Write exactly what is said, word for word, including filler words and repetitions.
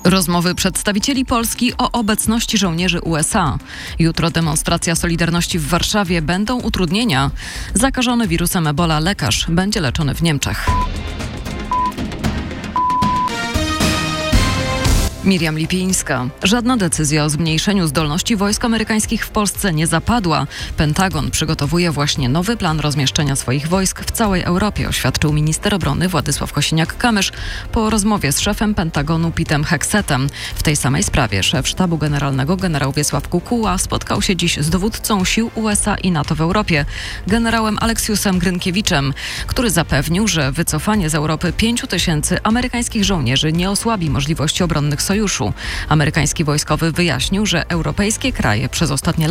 Rozmowy przedstawicieli Polski o obecności żołnierzy U S A. Jutro demonstracja Solidarności w Warszawie. Będą utrudnienia. Zakażony wirusem Ebola lekarz będzie leczony w Niemczech. Miriam Lipińska. Żadna decyzja o zmniejszeniu zdolności wojsk amerykańskich w Polsce nie zapadła. Pentagon przygotowuje właśnie nowy plan rozmieszczenia swoich wojsk w całej Europie, oświadczył minister obrony Władysław Kosiniak-Kamysz po rozmowie z szefem Pentagonu Petem Hegsetem. W tej samej sprawie szef sztabu generalnego generał Wiesław Kukuła spotkał się dziś z dowódcą sił U S A i NATO w Europie, generałem Aleksiusem Grynkiewiczem, który zapewnił, że wycofanie z Europy pięciu tysięcy amerykańskich żołnierzy nie osłabi możliwości obronnych sojuszu. Amerykański wojskowy wyjaśnił, że europejskie kraje przez ostatnie